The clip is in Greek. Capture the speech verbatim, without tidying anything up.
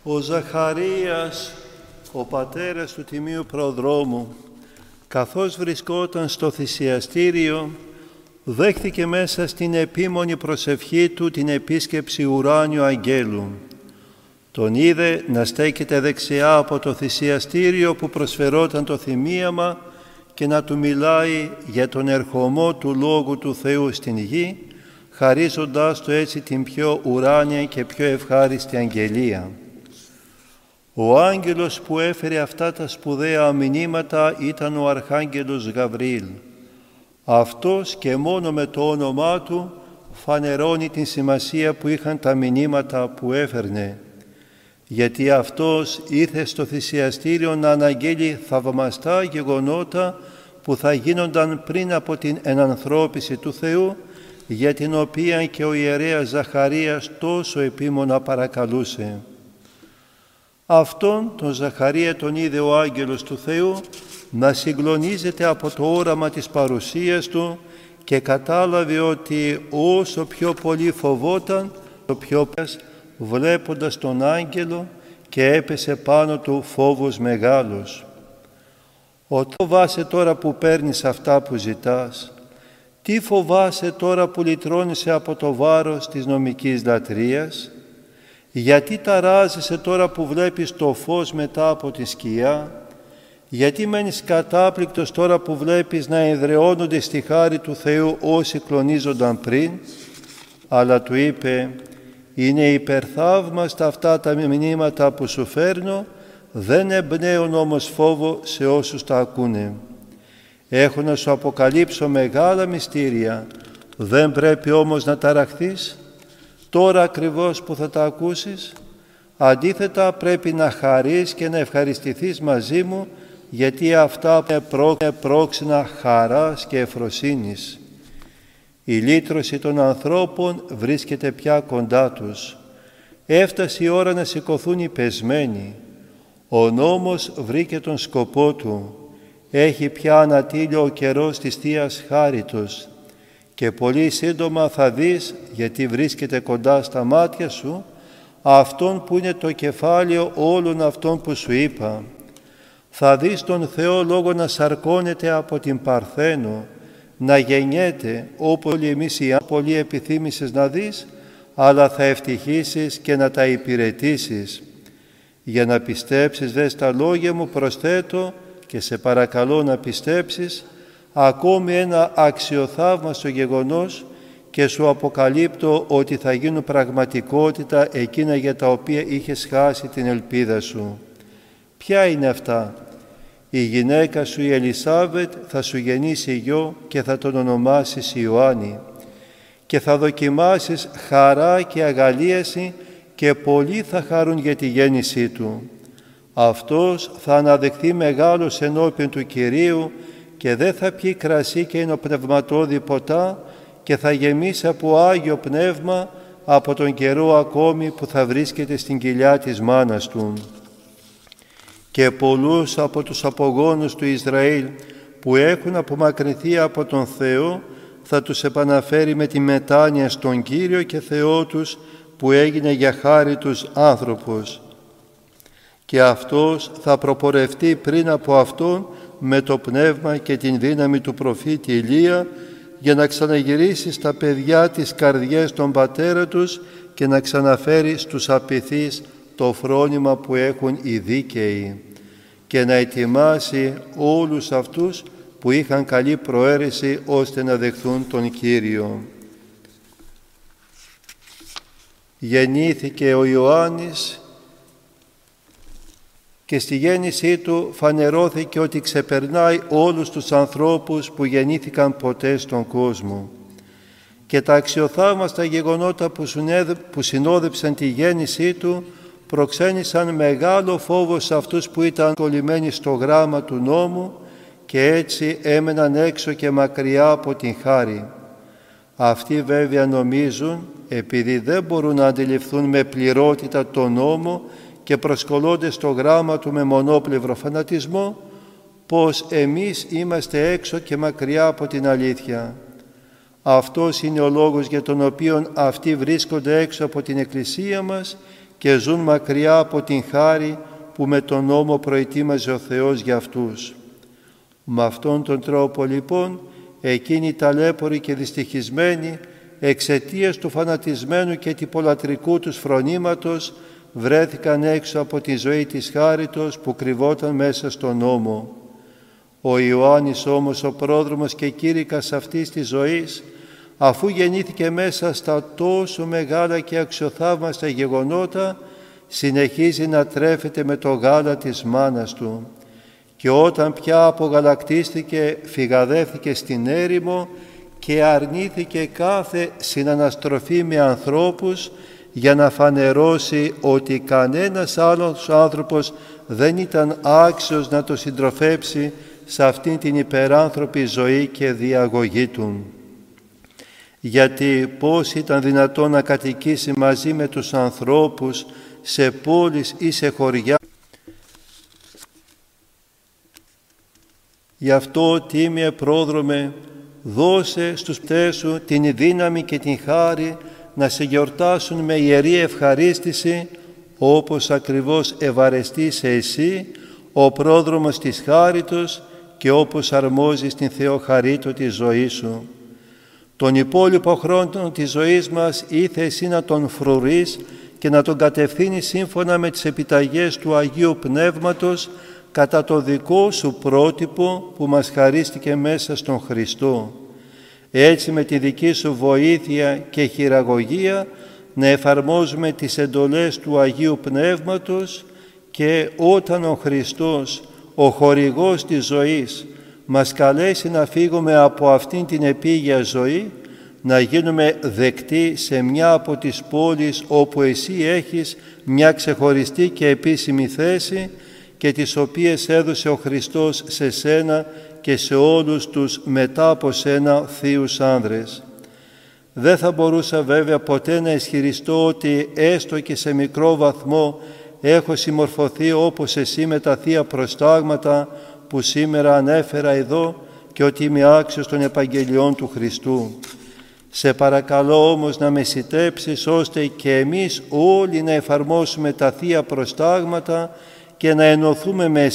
Ο Ζαχαρίας, ο πατέρας του Τιμίου Προδρόμου, καθώς βρισκόταν στο θυσιαστήριο, δέχθηκε μέσα στην επίμονη προσευχή του την επίσκεψη ουράνιου αγγέλου. Τον είδε να στέκεται δεξιά από το θυσιαστήριο που προσφερόταν το θυμίαμα και να του μιλάει για τον ερχομό του Λόγου του Θεού στην γη, χαρίζοντάς του έτσι την πιο ουράνια και πιο ευχάριστη αγγελία. Ο άγγελος που έφερε αυτά τα σπουδαία μηνύματα ήταν ο Αρχάγγελος Γαβριήλ. Αυτός και μόνο με το όνομά του φανερώνει την σημασία που είχαν τα μηνύματα που έφερνε, γιατί αυτός ήρθε στο θυσιαστήριο να αναγγείλει θαυμαστά γεγονότα που θα γίνονταν πριν από την ενανθρώπιση του Θεού, για την οποία και ο ιερέας Ζαχαρίας τόσο επίμονα παρακαλούσε. Αυτόν τον Ζαχαρία τον είδε ο άγγελος του Θεού να συγκλονίζεται από το όραμα της παρουσίας του και κατάλαβε ότι όσο πιο πολύ φοβόταν, το πιο βλέποντας τον άγγελο και έπεσε πάνω του φόβος μεγάλος. Ο τι φοβάσαι τώρα που παίρνεις αυτά που ζητάς? Τι φοβάσαι τώρα που λυτρώνεσαι από το βάρος της νομικής λατρείας? Γιατί ταράζεσαι τώρα που βλέπεις το φως μετά από τη σκιά? Γιατί μένεις κατάπληκτος τώρα που βλέπεις να εδραιώνονται στη χάρη του Θεού όσοι κλονίζονταν πριν? Αλλά του είπε, είναι υπερθαύμαστα αυτά τα μηνύματα που σου φέρνω, δεν εμπνέουν όμως φόβο σε όσους τα ακούνε. Έχω να σου αποκαλύψω μεγάλα μυστήρια, δεν πρέπει όμως να ταραχθείς τώρα ακριβώς που θα τα ακούσεις. Αντίθετα πρέπει να χαρείς και να ευχαριστηθείς μαζί μου, γιατί αυτά είναι πρόξενα χαράς και ευφροσύνης. Η λύτρωση των ανθρώπων βρίσκεται πια κοντά τους. Έφτασε η ώρα να σηκωθούν οι πεσμένοι. Ο νόμος βρήκε τον σκοπό του. Έχει πια ανατείλει ο καιρός της Θείας Χάριτος και πολύ σύντομα θα δεις, γιατί βρίσκεται κοντά στα μάτια σου, αυτόν που είναι το κεφάλαιο όλων αυτών που σου είπα. Θα δεις τον Θεό Λόγο να σαρκώνεται από την Παρθένο, να γεννιέται όπως όλοι εμείς οι άνθρωποι πολύ επιθύμησες να δεις, αλλά θα ευτυχήσεις και να τα υπηρετήσεις. Για να πιστέψεις δε στα λόγια μου προσθέτω και σε παρακαλώ να πιστέψεις ακόμη ένα αξιοθαύμαστο γεγονός και σου αποκαλύπτω ότι θα γίνουν πραγματικότητα εκείνα για τα οποία είχες χάσει την ελπίδα σου. Ποια είναι αυτά? Η γυναίκα σου η Ελισάβετ θα σου γεννήσει γιο και θα τον ονομάσεις Ιωάννη και θα δοκιμάσεις χαρά και αγαλίαση και πολλοί θα χαρούν για τη γέννησή του. Αυτός θα αναδεχθεί μεγάλος ενώπιον του Κυρίου και δεν θα πιει κρασί και εινοπνευματώδη ποτά και θα γεμίσει από Άγιο Πνεύμα από τον καιρό ακόμη που θα βρίσκεται στην κοιλιά της μάνας του. Και πολλούς από τους απογόνους του Ισραήλ που έχουν απομακρυνθεί από τον Θεό θα τους επαναφέρει με τη μετάνοια στον Κύριο και Θεό τους που έγινε για χάρη τους άνθρωπος. Και αυτός θα προπορευτεί πριν από αυτόν με το πνεύμα και την δύναμη του προφήτη Ηλία για να ξαναγυρίσει στα παιδιά τις καρδιές των πατέρα τους και να ξαναφέρει στους απειθείς το φρόνημα που έχουν οι δίκαιοι και να ετοιμάσει όλους αυτούς που είχαν καλή προαίρεση ώστε να δεχθούν τον Κύριο. Γεννήθηκε ο Ιωάννης και στη γέννησή του φανερώθηκε ότι ξεπερνάει όλους τους ανθρώπους που γεννήθηκαν ποτέ στον κόσμο. Και τα αξιοθαύμαστα γεγονότα που συνόδεψαν τη γέννησή του προξένησαν μεγάλο φόβο σε αυτούς που ήταν κολλημένοι στο γράμμα του νόμου και έτσι έμεναν έξω και μακριά από την χάρη. Αυτοί βέβαια νομίζουν, επειδή δεν μπορούν να αντιληφθούν με πληρότητα τον νόμο και προσκολώνται στο γράμμα του με μονόπλευρο φανατισμό, πως εμείς είμαστε έξω και μακριά από την αλήθεια. Αυτός είναι ο λόγος για τον οποίο αυτοί βρίσκονται έξω από την Εκκλησία μας και ζουν μακριά από την χάρη που με τον νόμο προετοίμαζε ο Θεός για αυτούς. Με αυτόν τον τρόπο λοιπόν εκείνοι οι ταλέποροι και δυστυχισμένοι εξαιτίας του φανατισμένου και τυπολατρικού τους φρονήματος βρέθηκαν έξω από τη ζωή της χάριτος που κρυβόταν μέσα στον νόμο. Ο Ιωάννης όμως, ο πρόδρομος και κήρυκας αυτής της ζωής, αφού γεννήθηκε μέσα στα τόσο μεγάλα και αξιοθαύμαστα γεγονότα, συνεχίζει να τρέφεται με το γάλα της μάνας του, και όταν πια απογαλακτίστηκε φυγαδεύθηκε στην έρημο και αρνήθηκε κάθε συναναστροφή με ανθρώπους για να φανερώσει ότι κανένας άλλος άνθρωπος δεν ήταν άξιος να το συντροφέψει σε αυτήν την υπεράνθρωπη ζωή και διαγωγή του. Γιατί πώς ήταν δυνατόν να κατοικήσει μαζί με τους ανθρώπους σε πόλεις ή σε χωριά. Γι' αυτό, τίμιε πρόδρομε, δώσε στους πτές σου την δύναμη και την χάρη να σε γιορτάσουν με ιερή ευχαρίστηση, όπως ακριβώς ευαρεστείσαι εσύ, ο πρόδρομος της χάριτος, και όπως αρμόζει στην Θεοχαρίτω τη ζωή σου. Τον υπόλοιπο χρόνο της ζωής μας ήθε εσύ να τον φρουρείς και να τον κατευθύνεις σύμφωνα με τις επιταγές του Αγίου Πνεύματος κατά το δικό σου πρότυπο που μας χαρίστηκε μέσα στον Χριστό. Έτσι με τη δική σου βοήθεια και χειραγωγία να εφαρμόζουμε τις εντολές του Αγίου Πνεύματος, και όταν ο Χριστός, ο χορηγός της ζωής, μας καλέσει να φύγουμε από αυτήν την επίγεια ζωή, να γίνουμε δεκτοί σε μια από τις πόλεις όπου εσύ έχεις μια ξεχωριστή και επίσημη θέση και τις οποίες έδωσε ο Χριστός σε σένα και σε όλους τους μετά από σένα θείους άνδρες. Δεν θα μπορούσα βέβαια ποτέ να ισχυριστώ ότι έστω και σε μικρό βαθμό έχω συμμορφωθεί όπως εσύ με τα θεία προστάγματα που σήμερα ανέφερα εδώ και ότι είμαι άξιος των επαγγελιών του Χριστού. Σε παρακαλώ όμως να με σιτέψεις ώστε και εμείς όλοι να εφαρμόσουμε τα θεία προστάγματα και να ενωθούμε με